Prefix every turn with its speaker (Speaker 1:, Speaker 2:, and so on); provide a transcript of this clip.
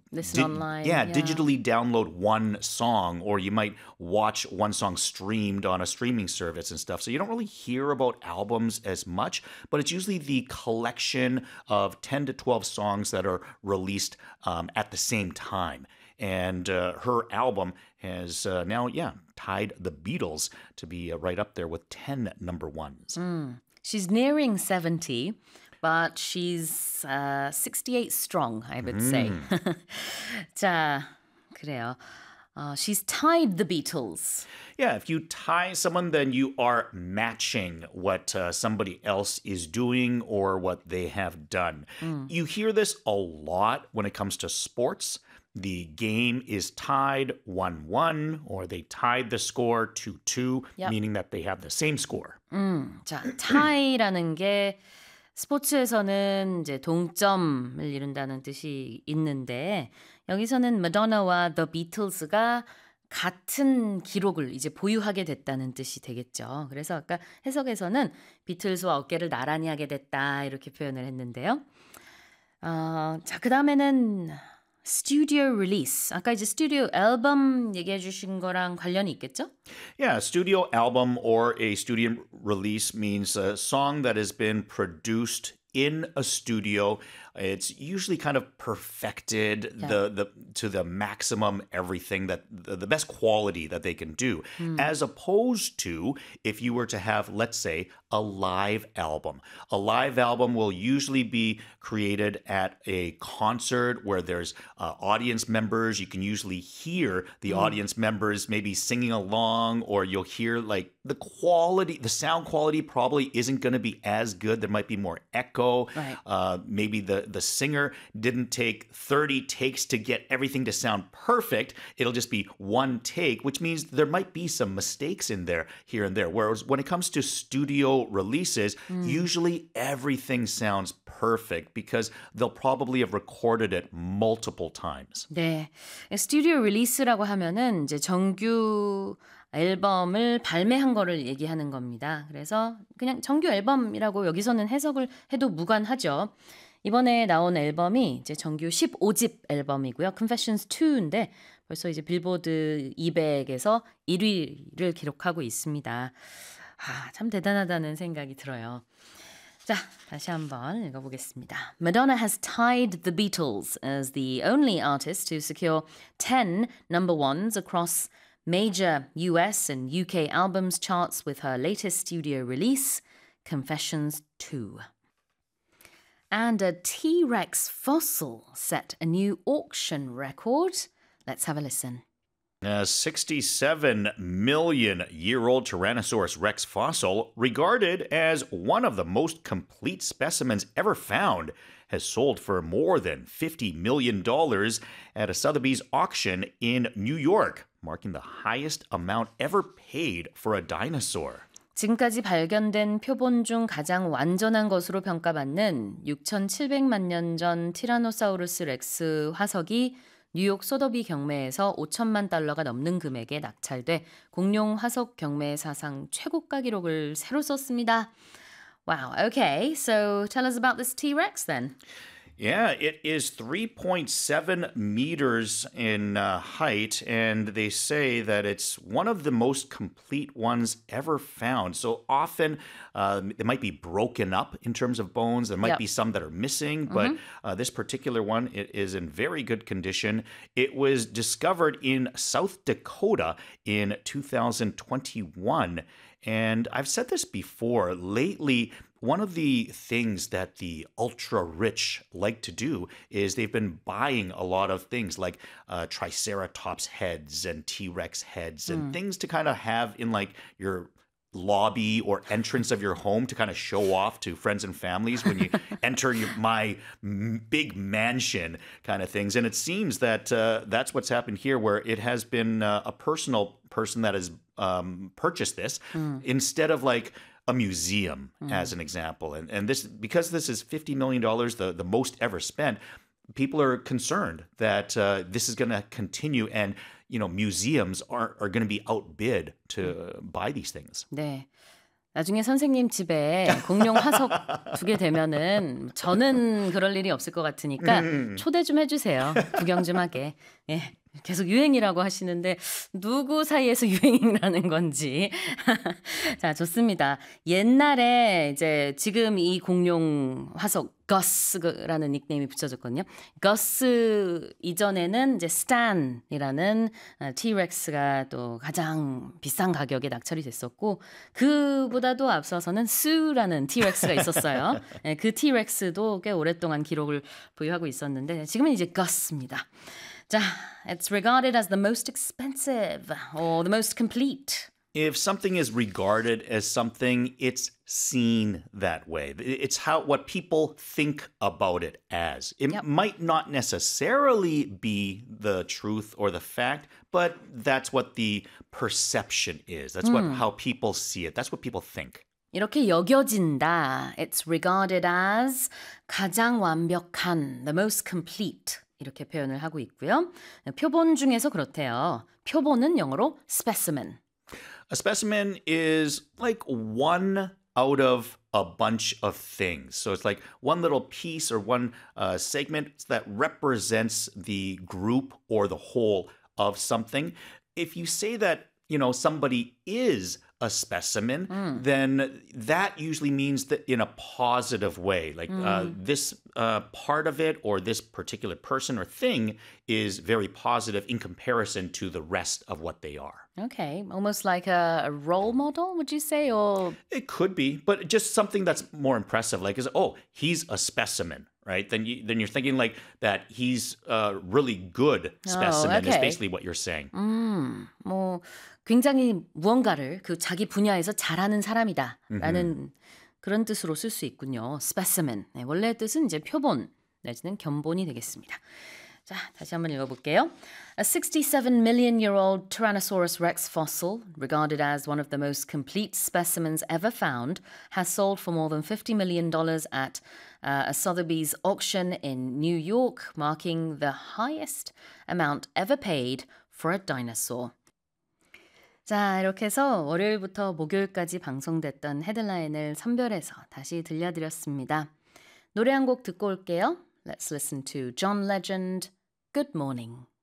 Speaker 1: listen online.
Speaker 2: Yeah,
Speaker 1: Yeah.
Speaker 2: digitally download one song, or you might watch one song streamed on a streaming service and stuff. So you don't really hear about albums as much, but it's usually the collection of 10 to 12 songs that are released at the same time. And her album has now, yeah, tied the Beatles to be right up there with 10 number ones.
Speaker 1: She's nearing 70, but she's 68 strong, I would say. 자, 그래요. She's tied the Beatles.
Speaker 2: Yeah, if you tie someone, then you are matching what somebody else is doing or what they have done. You hear this a lot when it comes to sports. The game is tied 1-1, or they tied the score 2-2,
Speaker 1: Yep.
Speaker 2: meaning that they have the same score.
Speaker 1: 자, tie라는 게 스포츠에서는 이제 동점을 이룬다는 뜻이 있는데 여기서는 마도나와 The Beatles가 같은 기록을 이제 보유하게 됐다는 뜻이 되겠죠. 그래서 아까 해석에서는 비틀즈와 어깨를 나란히 하게 됐다 이렇게 표현을 했는데요. 자, 그 다음에는 스튜디오 릴리스. 아까 이제 스튜디오 앨범 얘기해 주신 거랑 관련이 있겠죠?
Speaker 2: Yeah, a studio album or a studio release means a song that has been produced in a studio. It's usually kind of perfected to the maximum everything that the best quality that they can do, as opposed to if you were to have, let's say, a live album. A live album will usually be created at a concert where there's audience members. You can usually hear the audience members maybe singing along, or you'll hear like the sound quality probably isn't going to be as good. There might be more echo.
Speaker 1: Right.
Speaker 2: Maybe the singer didn't take 30 takes to get everything to sound perfect. It'll just be one take, which means there might be some mistakes in there here and there. Whereas when it comes to studio releases, usually everything sounds perfect because they'll probably have recorded it multiple times.
Speaker 1: 네. 스튜디오 릴리스라고 하면은 이제 정규 앨범을 발매한 거를 얘기하는 겁니다. 그래서 그냥 정규 앨범이라고 여기서는 해석을 해도 무관하죠. 이번에 나온 앨범이 이제 정규 15집 앨범이고요. Confessions 2인데 벌써 이제 빌보드 200에서 1위를 기록하고 있습니다. 참 대단하다는 생각이 들어요. 자, 다시 한번 읽어보겠습니다. Madonna has tied the Beatles as the only artist to secure 10 number ones across major US and UK albums charts with her latest studio release, Confessions 2. And a T-Rex fossil set a new auction record. Let's have a listen.
Speaker 2: A 67 million year old Tyrannosaurus Rex fossil, regarded as one of the most complete specimens ever found, has sold for more than $50 million at a Sotheby's auction in New York, marking the highest amount ever paid for a dinosaur.
Speaker 1: 지금까지 발견된 표본 중 가장 완전한 것으로 평가받는 6,700만 년 전 티라노사우루스 렉스 화석이 뉴욕 소더비 경매에서 5천만 달러가 넘는 금액에 낙찰돼 공룡 화석 경매 사상 최고가 기록을 새로 썼습니다. Wow, okay, so tell us about this T-Rex then.
Speaker 2: Yeah, it is 3.7 meters in height, and they say that it's one of the most complete ones ever found. So often it might be broken up in terms of bones. There might be some that are missing, but this particular one, it is in very good condition. It was discovered in South Dakota in 2021. And I've said this before, lately, one of the things that the ultra rich like to do is they've been buying a lot of things like Triceratops heads and T-Rex heads and things to kind of have in like your lobby or entrance of your home to kind of show off to friends and families when you enter my big mansion kind of things. And it seems that that's what's happened here, where it has been a personal person that has purchased this instead of like a museum, as an example. And this, because this is $50 million, the most ever spent, people are concerned that this is going to continue, and museums are going to be outbid to buy these things.
Speaker 1: 네. 나중에 선생님 집에 공룡 화석 두게 되면은 저는 그럴 일이 없을 것 같으니까 초대 좀 해주세요. 구경 좀 하게. 예. 계속 유행이라고 하시는데 누구 사이에서 유행이라는 건지. 자, 좋습니다. 옛날에 이제 지금 이 공룡 화석 거스라는 닉네임이 붙여졌거든요. 거스 이전에는 이제 스탄이라는 T-렉스가 또 가장 비싼 가격에 낙찰이 됐었고 그보다도 앞서서는 스라는 T-렉스가 있었어요. 예, 그 T-렉스도 꽤 오랫동안 기록을 보유하고 있었는데 지금은 이제 거스입니다. 자, it's regarded as the most expensive or the most complete.
Speaker 2: If something is regarded as something, it's seen that way. It's how what people think about it as. It
Speaker 1: Yep.
Speaker 2: might not necessarily be the truth or the fact, but that's what the perception is. That's what how people see it. That's what people think.
Speaker 1: 이렇게 여겨진다. It's regarded as 가장 완벽한, the most complete. 이렇게 표현을 하고 있고요. 표본 중에서 그렇대요. 표본은 영어로 specimen.
Speaker 2: A specimen is like one out of a bunch of things. So it's like one little piece or one segment that represents the group or the whole of something. If you say that, somebody is a specimen, then that usually means that in a positive way. Like this part of it or this particular person or thing is very positive in comparison to the rest of what they are.
Speaker 1: Okay, almost like a role model, would you say? Or
Speaker 2: It could be, but just something that's more impressive. Like, he's a specimen, right? Then you're thinking like that he's a really good specimen is
Speaker 1: okay.
Speaker 2: basically what you're saying.
Speaker 1: 뭐 굉장히 무언가를 그 자기 분야에서 잘하는 사람이다라는 그런 뜻으로 쓸 수 있군요. specimen. 네, 원래 뜻은 이제 표본 내지는 견본이 되겠습니다. 자, 다시 한번 읽어볼게요. A 67-million-year-old Tyrannosaurus rex fossil, regarded as one of the most complete specimens ever found, has sold for more than $50 million at a Sotheby's auction in New York, marking the highest amount ever paid for a dinosaur. 자, 이렇게 해서 월요일부터 목요일까지 방송됐던 헤드라인을 선별해서 다시 들려드렸습니다. 노래 한 곡 듣고 올게요. Let's listen to John Legend, Good Morning.